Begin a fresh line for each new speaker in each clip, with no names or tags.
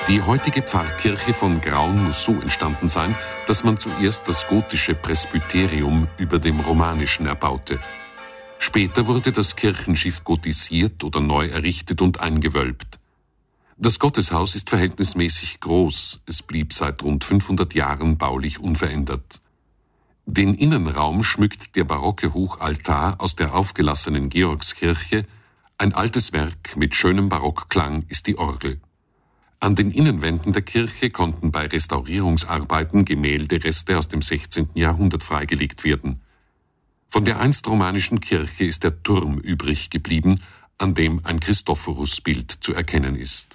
Die heutige Pfarrkirche von Graun muss so entstanden sein, dass man zuerst das gotische Presbyterium über dem romanischen erbaute. Später wurde das Kirchenschiff gotisiert oder neu errichtet und eingewölbt. Das Gotteshaus ist verhältnismäßig groß, es blieb seit rund 500 Jahren baulich unverändert. Den Innenraum schmückt der barocke Hochaltar aus der aufgelassenen Georgskirche, ein altes Werk mit schönem Barockklang ist die Orgel. An den Innenwänden der Kirche konnten bei Restaurierungsarbeiten Gemäldereste aus dem 16. Jahrhundert freigelegt werden. Von der einst romanischen Kirche ist der Turm übrig geblieben, an dem ein Christophorusbild zu erkennen ist.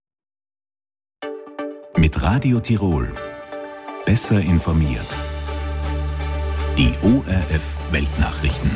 Mit Radio Tirol. Besser informiert. Die ORF Weltnachrichten.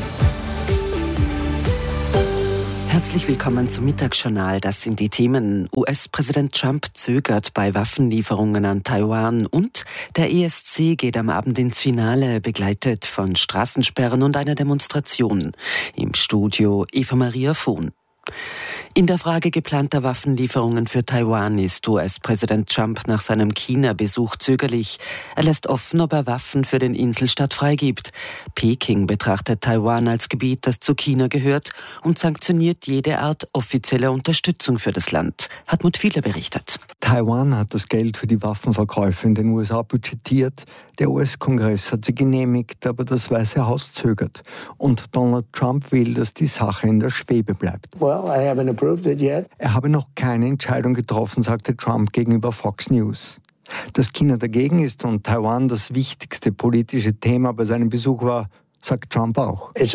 Herzlich willkommen zum Mittagsjournal. Das sind die Themen. US-Präsident Trump zögert bei Waffenlieferungen an Taiwan und der ESC geht am Abend ins Finale, begleitet von Straßensperren und einer Demonstration. Im Studio Eva Maria Vohn. In der Frage geplanter Waffenlieferungen für Taiwan ist US-Präsident Trump nach seinem China-Besuch zögerlich. Er lässt offen, ob er Waffen für den Inselstaat freigibt. Peking betrachtet Taiwan als Gebiet, das zu China gehört und sanktioniert jede Art offizieller Unterstützung für das Land. Hartmut Fiedler berichtet.
Taiwan hat das Geld für die Waffenverkäufe in den USA budgetiert. Der US-Kongress hat sie genehmigt, aber das Weiße Haus zögert. Und Donald Trump will, dass die Sache in der Schwebe bleibt. Er habe noch keine Entscheidung getroffen, sagte Trump gegenüber Fox News. Dass China dagegen ist und Taiwan das wichtigste politische Thema bei seinem Besuch war, sagt Trump auch. Er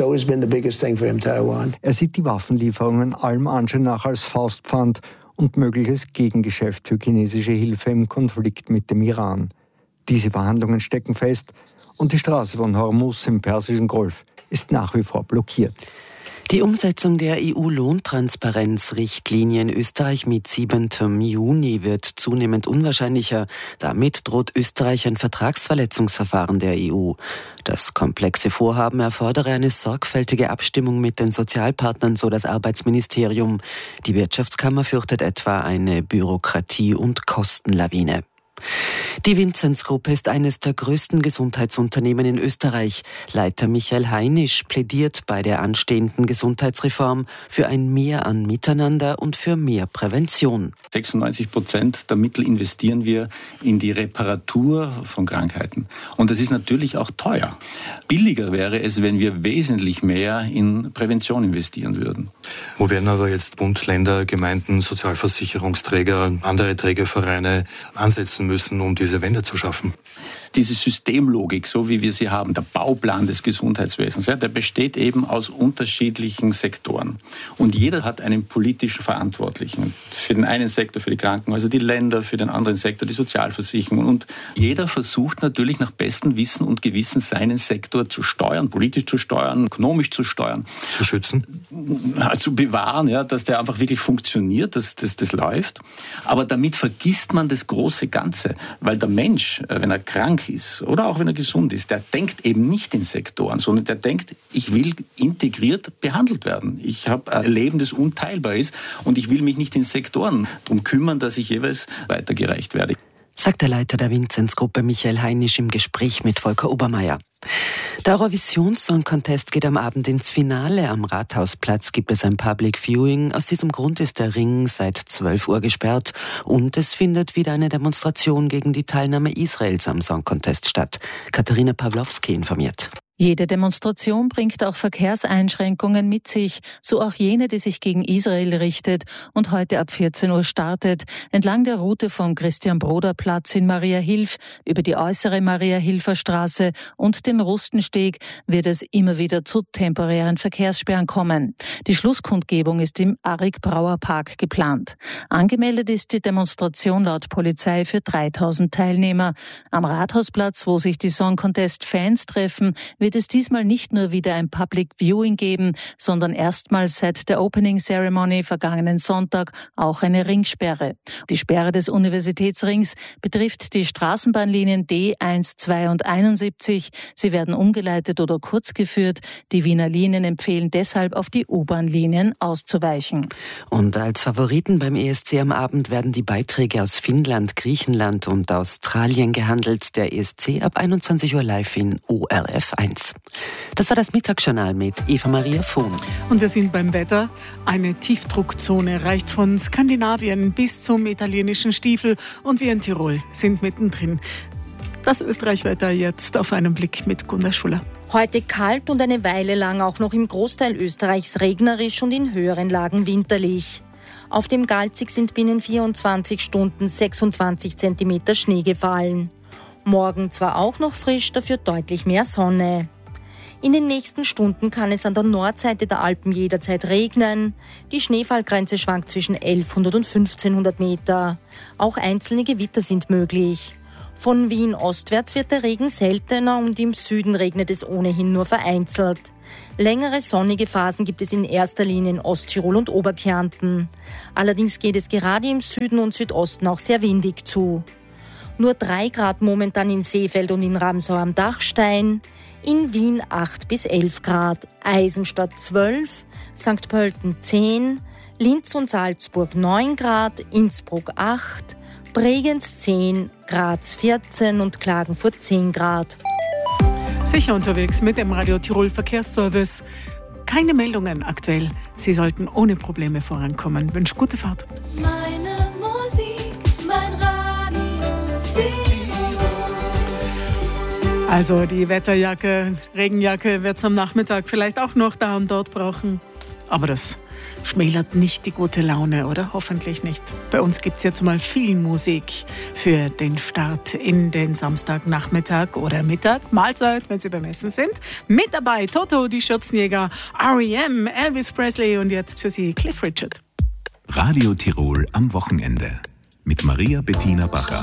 sieht die Waffenlieferungen allem Anschein nach als Faustpfand und mögliches Gegengeschäft für chinesische Hilfe im Konflikt mit dem Iran. Diese Verhandlungen stecken fest und die Straße von Hormuz im Persischen Golf ist nach wie vor blockiert.
Die Umsetzung der EU-Lohntransparenzrichtlinie in Österreich mit 7. Juni wird zunehmend unwahrscheinlicher. Damit droht Österreich ein Vertragsverletzungsverfahren der EU. Das komplexe Vorhaben erfordere eine sorgfältige Abstimmung mit den Sozialpartnern, so das Arbeitsministerium. Die Wirtschaftskammer fürchtet etwa eine Bürokratie- und Kostenlawine. Die Vinzenz-Gruppe ist eines der größten Gesundheitsunternehmen in Österreich. Leiter Michael Heinisch plädiert bei der anstehenden Gesundheitsreform für ein Mehr an Miteinander und für mehr Prävention.
96% der Mittel investieren wir in die Reparatur von Krankheiten. Und das ist natürlich auch teuer. Billiger wäre es, wenn wir wesentlich mehr in Prävention investieren würden.
Wo werden aber jetzt Bund, Länder, Gemeinden, Sozialversicherungsträger, andere Trägervereine ansetzen müssen, um diese Wende zu schaffen?
Diese Systemlogik, so wie wir sie haben, der Bauplan des Gesundheitswesens, der besteht eben aus unterschiedlichen Sektoren. Und jeder hat einen politischen Verantwortlichen. Für den einen Sektor, für die Krankenhäuser, die Länder, für den anderen Sektor, die Sozialversicherung. Und jeder versucht natürlich nach bestem Wissen und Gewissen seinen Sektor zu steuern, politisch zu steuern, ökonomisch zu steuern.
Zu schützen?
Zu bewahren, dass der einfach wirklich funktioniert, dass das läuft. Aber damit vergisst man das große Ganze. Weil der Mensch, wenn er krank ist oder auch wenn er gesund ist, der denkt eben nicht in Sektoren, sondern der denkt, ich will integriert behandelt werden. Ich habe ein Leben, das unteilbar ist und ich will mich nicht in Sektoren darum kümmern, dass ich jeweils weitergereicht werde.
Sagt der Leiter der Vinzenz-Gruppe Michael Heinisch im Gespräch mit Volker Obermeier. Der Eurovision-Song Contest geht am Abend ins Finale. Am Rathausplatz gibt es ein Public Viewing. Aus diesem Grund ist der Ring seit 12 Uhr gesperrt und es findet wieder eine Demonstration gegen die Teilnahme Israels am Song Contest statt. Katharina Pawlowski informiert.
Jede Demonstration bringt auch Verkehrseinschränkungen mit sich, so auch jene, die sich gegen Israel richtet und heute ab 14 Uhr startet. Entlang der Route vom Christian-Broder-Platz in Mariahilf über die äußere Mariahilfer Straße und den Rustensteg wird es immer wieder zu temporären Verkehrssperren kommen. Die Schlusskundgebung ist im Arik-Brauer-Park geplant. Angemeldet ist die Demonstration laut Polizei für 3000 Teilnehmer. Am Rathausplatz, wo sich die Song Contest Fans treffen, wird es diesmal nicht nur wieder ein Public Viewing geben, sondern erstmals seit der Opening Ceremony vergangenen Sonntag auch eine Ringsperre. Die Sperre des Universitätsrings betrifft die Straßenbahnlinien D1, 2 und 71. Sie werden umgeleitet oder kurz geführt. Die Wiener Linien empfehlen deshalb, auf die U-Bahn-Linien auszuweichen.
Und als Favoriten beim ESC am Abend werden die Beiträge aus Finnland, Griechenland und Australien gehandelt. Der ESC ab 21 Uhr live in ORF 1. Das war das Mittagsjournal mit Eva-Maria Vohn.
Und wir sind beim Wetter. Eine Tiefdruckzone reicht von Skandinavien bis zum italienischen Stiefel und wir in Tirol sind mittendrin. Das Österreich-Wetter jetzt auf einen Blick mit Gunda Schuller.
Heute kalt und eine Weile lang auch noch im Großteil Österreichs regnerisch und in höheren Lagen winterlich. Auf dem Galzig sind binnen 24 Stunden 26 cm Schnee gefallen. Morgen zwar auch noch frisch, dafür deutlich mehr Sonne. In den nächsten Stunden kann es an der Nordseite der Alpen jederzeit regnen. Die Schneefallgrenze schwankt zwischen 1100 und 1500 Meter. Auch einzelne Gewitter sind möglich. Von Wien ostwärts wird der Regen seltener und im Süden regnet es ohnehin nur vereinzelt. Längere sonnige Phasen gibt es in erster Linie in Osttirol und Oberkärnten. Allerdings geht es gerade im Süden und Südosten auch sehr windig zu. Nur 3 Grad momentan in Seefeld und in Ramsau am Dachstein. In Wien 8 bis 11 Grad, Eisenstadt 12, St. Pölten 10, Linz und Salzburg 9 Grad, Innsbruck 8, Bregenz 10, Graz 14 und Klagenfurt 10 Grad.
Sicher unterwegs mit dem Radio Tirol Verkehrsservice. Keine Meldungen aktuell. Sie sollten ohne Probleme vorankommen. Ich wünsche gute Fahrt.
Meine Musik, mein Radio Tirol.
Also die Wetterjacke, Regenjacke wird es am Nachmittag vielleicht auch noch da und dort brauchen. Aber das schmälert nicht die gute Laune, oder? Hoffentlich nicht. Bei uns gibt es jetzt mal viel Musik für den Start in den Samstagnachmittag oder Mittag, Mahlzeit, wenn Sie beim Essen sind. Mit dabei Toto, die Schürzenjäger, R.E.M., Elvis Presley und jetzt für Sie Cliff Richard.
Radio Tirol am Wochenende mit Maria Bettina Bacher.